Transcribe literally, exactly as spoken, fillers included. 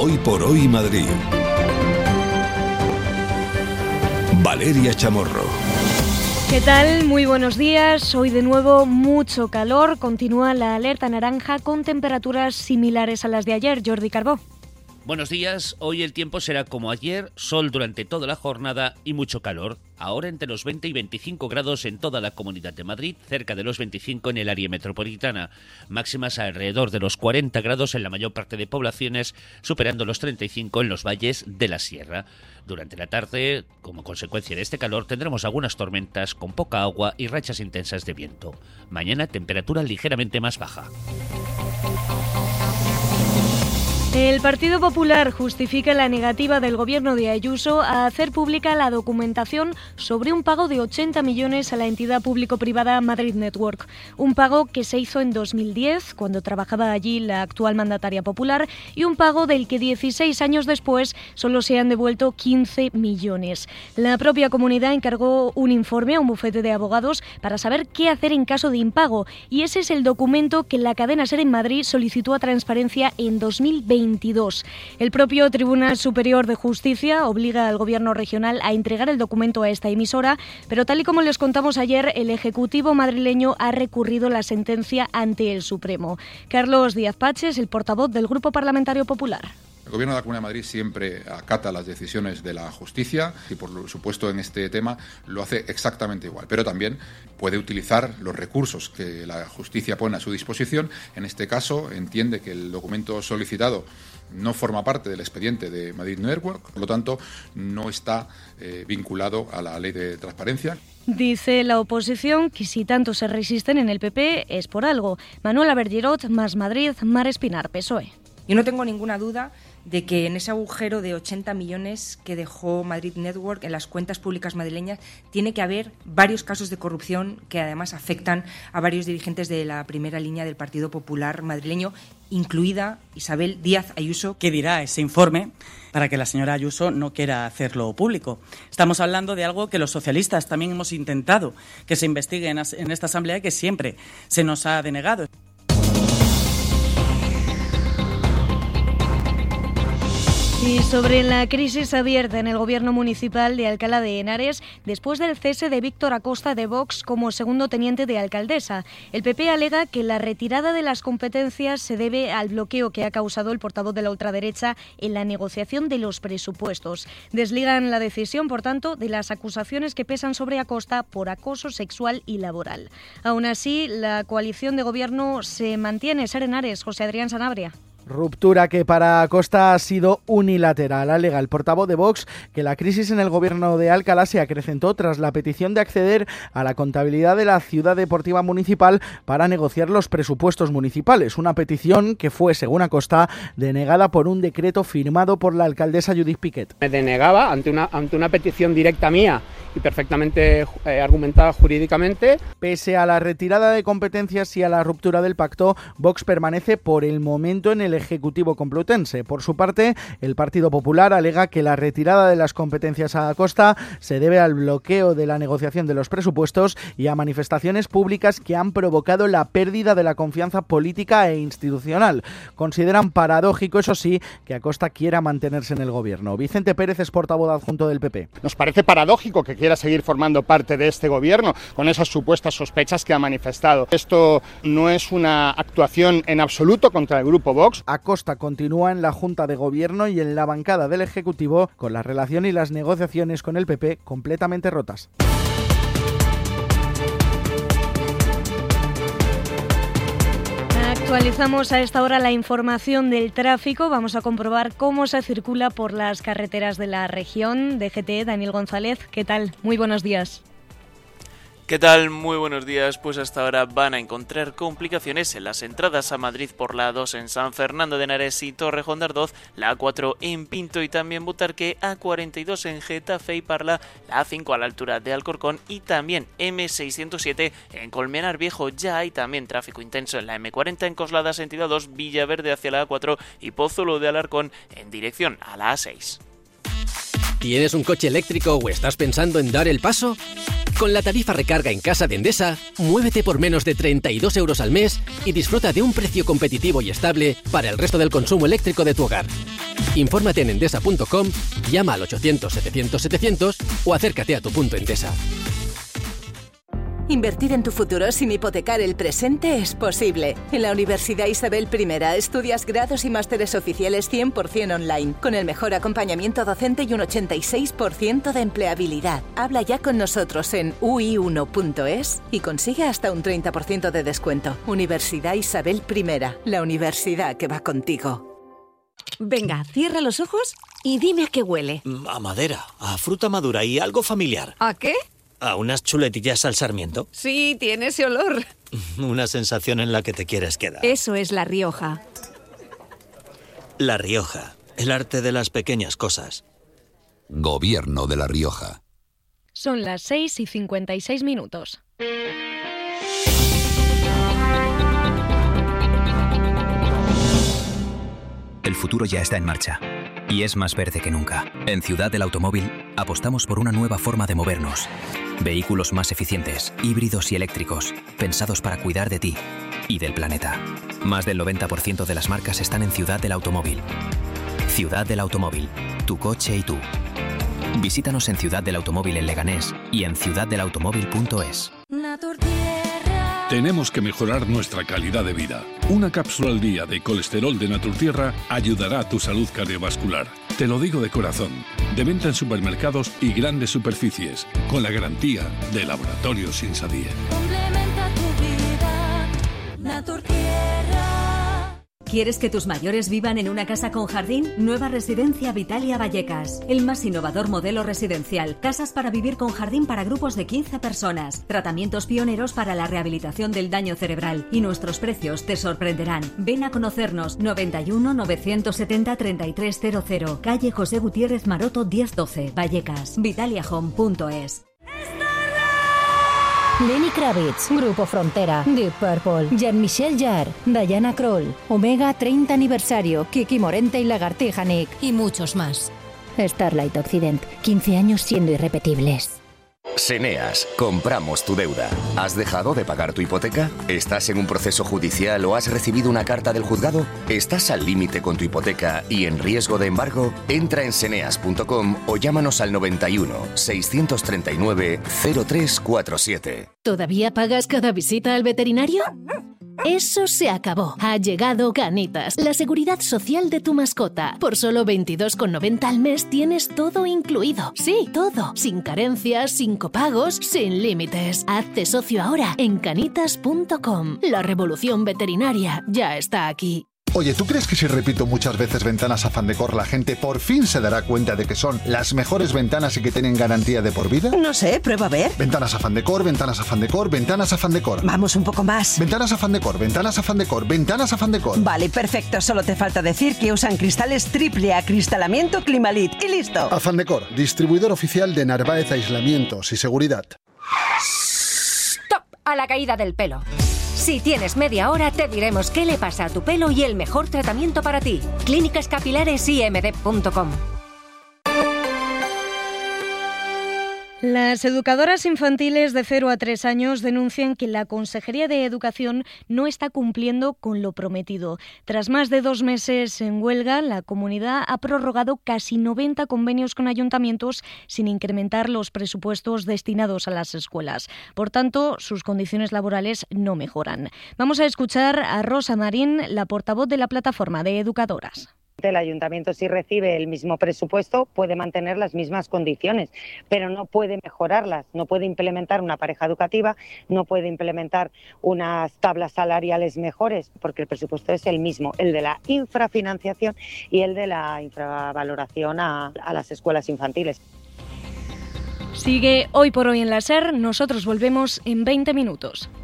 Hoy por hoy Madrid. Valeria Chamorro. ¿Qué tal? Muy buenos días. Hoy de nuevo mucho calor. Continúa la alerta naranja con temperaturas similares a las de ayer. Jordi Carbó. Buenos días. Hoy el tiempo será como ayer, sol durante toda la jornada y mucho calor. Ahora entre los veinte y veinticinco grados en toda la Comunidad de Madrid, cerca de los veinticinco en el área metropolitana. Máximas alrededor de los cuarenta grados en la mayor parte de poblaciones, superando los treinta y cinco en los valles de la Sierra. Durante la tarde, como consecuencia de este calor, tendremos algunas tormentas con poca agua y rachas intensas de viento. Mañana, temperatura ligeramente más baja. El Partido Popular justifica la negativa del gobierno de Ayuso a hacer pública la documentación sobre un pago de ochenta millones a la entidad público-privada Madrid Network. Un pago que se hizo en dos mil diez, cuando trabajaba allí la actual mandataria popular, y un pago del que dieciséis años después solo se han devuelto quince millones. La propia comunidad encargó un informe a un bufete de abogados para saber qué hacer en caso de impago, y ese es el documento que la cadena SER en Madrid solicitó a Transparencia en dos mil veintidós. El propio Tribunal Superior de Justicia obliga al Gobierno regional a entregar el documento a esta emisora, pero tal y como les contamos ayer, el Ejecutivo madrileño ha recurrido la sentencia ante el Supremo. Carlos Díaz Paches, el portavoz del Grupo Parlamentario Popular. El Gobierno de la Comunidad de Madrid siempre acata las decisiones de la justicia y, por supuesto, en este tema lo hace exactamente igual. Pero también puede utilizar los recursos que la justicia pone a su disposición. En este caso, entiende que el documento solicitado no forma parte del expediente de Madrid Network, por lo tanto, no está eh, vinculado a la ley de transparencia. Dice la oposición que si tanto se resisten en el P P es por algo. Manuel Avergerot, Más Madrid, Mar Espinar, P S O E. Yo no tengo ninguna duda de que en ese agujero de ochenta millones que dejó Madrid Network en las cuentas públicas madrileñas tiene que haber varios casos de corrupción que además afectan a varios dirigentes de la primera línea del Partido Popular madrileño, incluida Isabel Díaz Ayuso. ¿Qué dirá ese informe para que la señora Ayuso no quiera hacerlo público? Estamos hablando de algo que los socialistas también hemos intentado que se investigue en esta asamblea y que siempre se nos ha denegado. Y sobre la crisis abierta en el gobierno municipal de Alcalá de Henares, después del cese de Víctor Acosta de Vox como segundo teniente de alcaldesa, el P P alega que la retirada de las competencias se debe al bloqueo que ha causado el portavoz de la ultraderecha en la negociación de los presupuestos. Desligan la decisión, por tanto, de las acusaciones que pesan sobre Acosta por acoso sexual y laboral. Aún así, la coalición de gobierno se mantiene. SER Henares, José Adrián Sanabria. Ruptura que para Acosta ha sido unilateral. Alega el portavoz de Vox que la crisis en el gobierno de Alcalá se acrecentó tras la petición de acceder a la contabilidad de la ciudad deportiva municipal para negociar los presupuestos municipales. Una petición que fue, según Acosta, denegada por un decreto firmado por la alcaldesa Judith Piquet. Me denegaba ante una, ante una petición directa mía y perfectamente eh, argumentada jurídicamente. Pese a la retirada de competencias y a la ruptura del pacto, Vox permanece por el momento en el Ejecutivo Complutense. Por su parte, el Partido Popular alega que la retirada de las competencias a Acosta se debe al bloqueo de la negociación de los presupuestos y a manifestaciones públicas que han provocado la pérdida de la confianza política e institucional. Consideran paradójico, eso sí, que Acosta quiera mantenerse en el gobierno. Vicente Pérez es portavoz adjunto del P P. Nos parece paradójico que quiera seguir formando parte de este gobierno con esas supuestas sospechas que ha manifestado. Esto no es una actuación en absoluto contra el grupo Vox. Acosta continúa en la Junta de Gobierno y en la bancada del Ejecutivo, con la relación y las negociaciones con el P P completamente rotas. Actualizamos a esta hora la información del tráfico. Vamos a comprobar cómo se circula por las carreteras de la región. D G T, Daniel González, ¿qué tal? Muy buenos días. ¿Qué tal? Muy buenos días. Pues hasta ahora van a encontrar complicaciones en las entradas a Madrid por la A dos en San Fernando de Henares y Torrejón de Ardoz, la A cuatro en Pinto y también Butarque, A cuarenta y dos en Getafe y Parla, la A cinco a la altura de Alcorcón y también M seiscientos siete en Colmenar Viejo. Ya hay también tráfico intenso en la M cuarenta en Coslada sentido dos, Villaverde hacia la A cuatro y Pozuelo de Alarcón en dirección a la A seis. ¿Tienes un coche eléctrico o estás pensando en dar el paso? Con la tarifa recarga en casa de Endesa, muévete por menos de treinta y dos euros al mes y disfruta de un precio competitivo y estable para el resto del consumo eléctrico de tu hogar. Infórmate en endesa punto com, llama al ochocientos setecientos setecientos o acércate a tu punto Endesa. Invertir en tu futuro sin hipotecar el presente es posible. En la Universidad Isabel I estudias grados y másteres oficiales cien por ciento online, con el mejor acompañamiento docente y un ochenta y seis por ciento de empleabilidad. Habla ya con nosotros en u i uno punto es y consigue hasta un treinta por ciento de descuento. Universidad Isabel I, la universidad que va contigo. Venga, cierra los ojos y dime a qué huele. A madera, a fruta madura y algo familiar. ¿A qué? ¿A unas chuletillas al sarmiento? Sí, tiene ese olor. Una sensación en la que te quieres quedar. Eso es La Rioja. La Rioja, el arte de las pequeñas cosas. Gobierno de La Rioja. Son las seis y cincuenta y seis minutos. El futuro ya está en marcha. Y es más verde que nunca. En Ciudad del Automóvil apostamos por una nueva forma de movernos. Vehículos más eficientes, híbridos y eléctricos, pensados para cuidar de ti y del planeta. Más del noventa por ciento de las marcas están en Ciudad del Automóvil. Ciudad del Automóvil, tu coche y tú. Visítanos en Ciudad del Automóvil en Leganés y en ciudad del automóvil punto es. Tenemos que mejorar nuestra calidad de vida. Una cápsula al día de colesterol de Naturtierra ayudará a tu salud cardiovascular. Te lo digo de corazón. De venta en supermercados y grandes superficies, con la garantía de Laboratorios Insadie. Complementa tu vida, Naturtierra. ¿Quieres que tus mayores vivan en una casa con jardín? Nueva Residencia Vitalia Vallecas. El más innovador modelo residencial. Casas para vivir con jardín para grupos de quince personas. Tratamientos pioneros para la rehabilitación del daño cerebral. Y nuestros precios te sorprenderán. Ven a conocernos. noventa y uno, novecientos setenta, treinta y tres cero cero. Calle José Gutiérrez Maroto diez doce. Vallecas. Vitalia Home punto es. Lenny Kravitz, Grupo Frontera, Deep Purple, Jean-Michel Jarre, Diana Krall, Omega treinta aniversario, Kiki Morente y Lagartija Nick. Y muchos más. Starlight Occident, quince años siendo irrepetibles. Seneas, compramos tu deuda. ¿Has dejado de pagar tu hipoteca? ¿Estás en un proceso judicial o has recibido una carta del juzgado? ¿Estás al límite con tu hipoteca y en riesgo de embargo? Entra en seneas punto com o llámanos al noventa y uno, seiscientos treinta y nueve, cero tres cuarenta y siete. ¿Todavía pagas cada visita al veterinario? Eso se acabó. Ha llegado Canitas, la seguridad social de tu mascota. Por solo veintidós con noventa al mes tienes todo incluido. Sí, todo. Sin carencias, sin copagos, sin límites. Hazte socio ahora en canitas punto com. La revolución veterinaria ya está aquí. Oye, ¿tú crees que si repito muchas veces Ventanas Afán Decor, la gente por fin se dará cuenta de que son las mejores ventanas y que tienen garantía de por vida? No sé, prueba a ver. Ventanas Afán Decor, Ventanas Afán Decor, Ventanas Afán Decor. Vamos un poco más. Ventanas Afán Decor, Ventanas Afán Decor, Ventanas Afán Decor. Vale, perfecto. Solo te falta decir que usan cristales triple acristalamiento Climalit y listo. Afán Decor, distribuidor oficial de Narváez Aislamientos y Seguridad. ¡Stop! A la caída del pelo. Si tienes media hora, te diremos qué le pasa a tu pelo y el mejor tratamiento para ti. Clínicas Capilares I M D punto com. Las educadoras infantiles de cero a tres años denuncian que la Consejería de Educación no está cumpliendo con lo prometido. Tras más de dos meses en huelga, la comunidad ha prorrogado casi noventa convenios con ayuntamientos sin incrementar los presupuestos destinados a las escuelas. Por tanto, sus condiciones laborales no mejoran. Vamos a escuchar a Rosa Marín, la portavoz de la plataforma de educadoras. El ayuntamiento, si recibe el mismo presupuesto, puede mantener las mismas condiciones, pero no puede mejorarlas, no puede implementar una pareja educativa, no puede implementar unas tablas salariales mejores, porque el presupuesto es el mismo, el de la infrafinanciación y el de la infravaloración a, a las escuelas infantiles. Sigue Hoy por Hoy en la SER, nosotros volvemos en veinte minutos.